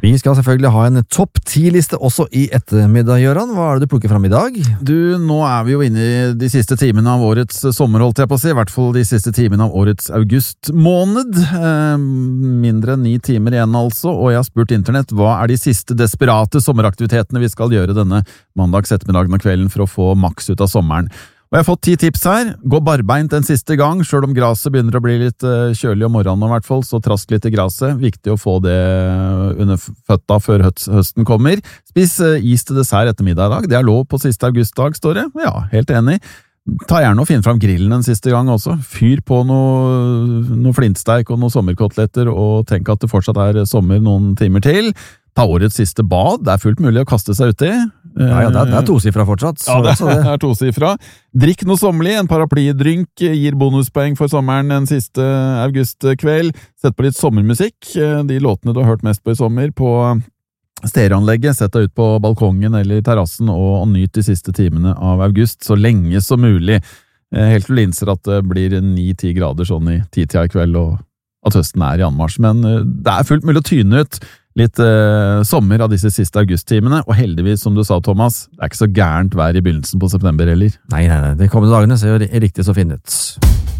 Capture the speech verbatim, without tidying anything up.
Vi skal selvfølgelig ha en topp ti-liste også i ettermiddag, Gøran. Hva er det du plukker fram i dag? Du, nå er vi jo inne i de siste timene av årets sommer, holdt jeg på å si. I hvert fall de siste timene av årets augustmåned. Eh, mindre enn ni timer igjen altså, og jeg har spurt internett hva er de siste desperate sommeraktivitetene vi skal gjøre denne mandags ettermiddagen og kvelden for å få maks ut av sommeren. Og jeg har fått ti tips her. Gå barbeint en siste gang, selv om graset begynner å bli litt kjølig om morgenen i hvert fall, så trask litt i graset. Viktig å få det under føtta før høsten kommer. Spis is til dessert ettermiddag i dag. Det er lov på siste augustdag, står det. Ja, helt enig. Ta gjerne og finn fram grillen en siste gang også. Fyr på noe, noe flintsteik og noe sommerkoteletter, og tenk at det fortsatt er sommer noen timer til. Ta årets siste bad, det er fullt mulig å kaste seg ut i. Ja, ja, det er, det er tosifra fortsatt. Så, ja, det så det. er tosifra. Drikk noe sommerlig, en paraplydrink gir bonuspoeng for sommeren en siste augustkveld. Sett på litt sommermusikk, de låtene du har hørt mest på i sommer, på stereoanlegget. Sett deg ut på balkongen eller terrassen og, og nyt de siste timene av august, så lenge som mulig. Helt til du innser at det blir ni til ti grader sånn i ti-tida i kveld, og at høsten er i anmarsj. Men det er fullt mulig å tyne ut litt eh, sommer av disse siste augusttimene, og heldigvis, som du sa, Thomas, det er ikke så gærent vær i begynnelsen på september heller. Nei, nei, nei, de kommende dagene ser jo riktig så fint ut.